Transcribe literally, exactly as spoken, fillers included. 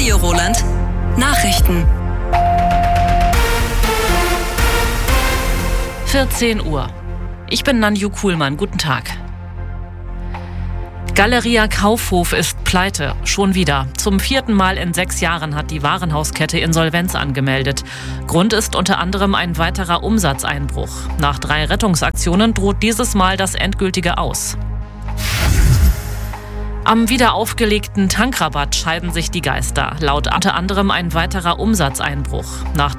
Radio Roland Nachrichten. vierzehn Uhr. Ich bin Nanju Kuhlmann. Guten Tag. Galeria Kaufhof ist pleite. Schon wieder. Zum vierten Mal in sechs Jahren hat die Warenhauskette Insolvenz angemeldet. Grund ist unter anderem ein weiterer Umsatzeinbruch. Nach drei Rettungsaktionen droht dieses Mal das endgültige Aus. Am wieder aufgelegten Tankrabatt scheiden sich die Geister. Laut unter anderem ein weiterer Umsatzeinbruch. Nach